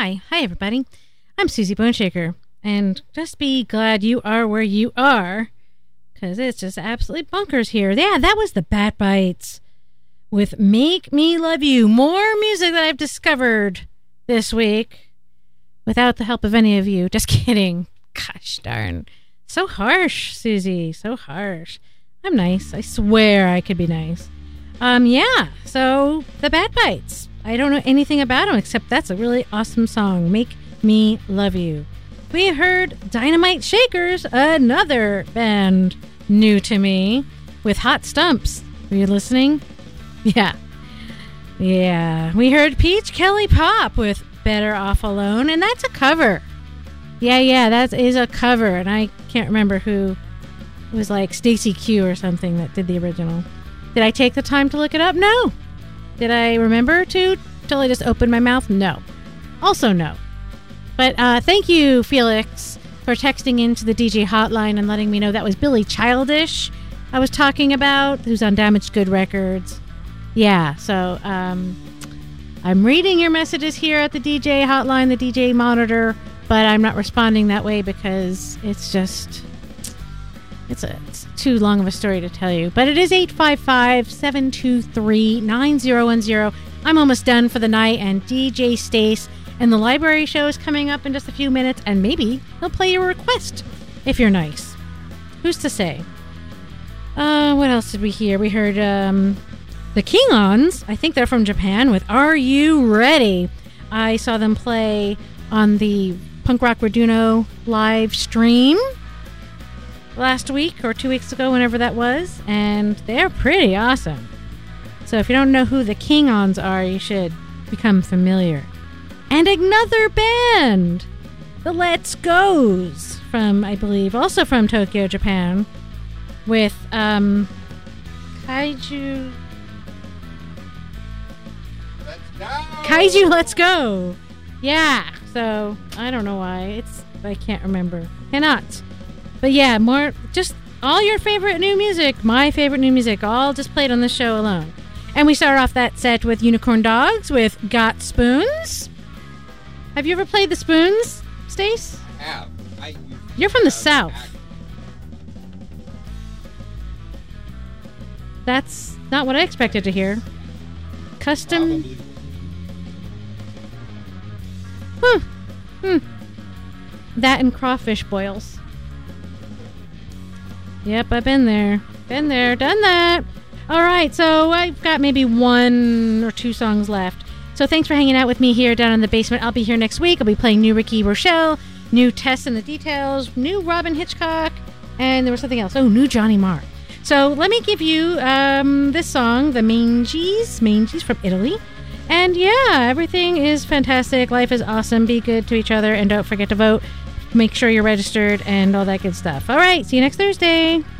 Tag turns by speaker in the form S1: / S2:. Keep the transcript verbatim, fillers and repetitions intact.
S1: Hi. Hi, everybody. I'm Susie Boneshaker, and just be glad you are where you are, because it's just absolutely bonkers here. Yeah, that was the Bat Bites with Make Me Love You. More music that I've discovered this week without the help of any of you. Just kidding. Gosh darn. So harsh, Susie. So harsh. I'm nice. I swear I could be nice. Um, yeah, so the Bat Bites. I don't know anything about them except that's a really awesome song. Make Me Love You. We heard Dynamite Shakers, another band new to me, with Hot Stumps. Were you listening? Yeah. Yeah. We heard Peach Kelly Pop with Better Off Alone, and that's a cover. Yeah, yeah, that is a cover, and I can't remember who. It was like Stacy Q or something that did the original. Did I take the time to look it up? No. Did I remember to till I just opened my mouth? No. Also no. But uh, thank you, Felix, for texting into the D J hotline and letting me know that was Billy Childish I was talking about, who's on Damaged Good Records. Yeah, so um, I'm reading your messages here at the D J hotline, the D J monitor, but I'm not responding that way because it's just... It's, a, it's too long of a story to tell you. But it is eight five five, seven two three, nine zero one zero. I'm almost done for the night, and D J Stace and the library show is coming up in just a few minutes, and maybe he'll play your request if you're nice. Who's to say? Uh, what else did we hear? We heard um, the King-Ons. I think they're from Japan with Are You Ready? I saw them play on the Punk Rock Raduno live stream last week or two weeks ago, whenever that was, and they're pretty awesome. So if you don't know who the King-Ons are, you should become familiar. And another band, the Let's Go's, from, I believe, also from Tokyo, Japan, with um, Kaiju...
S2: Let's go!
S1: Kaiju Let's Go! Yeah, so, I don't know why. It's, I can't remember. Cannot. But yeah, more, just all your favorite new music, my favorite new music, all just played on the show alone. And we start off that set with Unicorn Dogs with Got Spoons. Have you ever played the Spoons, Stace?
S2: I have. I
S1: You're from the South.
S2: Act.
S1: That's not what I expected to hear. Custom...
S2: Probably.
S1: Hmm. Hmm. That and crawfish boils. Yep, I've been there. Been there, done that. All right, so I've got maybe one or two songs left. So thanks for hanging out with me here down in the basement. I'll be here next week. I'll be playing new Ricky Rochelle, new Tess and the Details, new Robin Hitchcock, and there was something else. Oh, new Johnny Marr. So let me give you um, this song, The Mangies, Mangies from Italy. And yeah, everything is fantastic. Life is awesome. Be good to each other, and don't forget to vote. Make sure you're registered and all that good stuff. All right, see you next Thursday.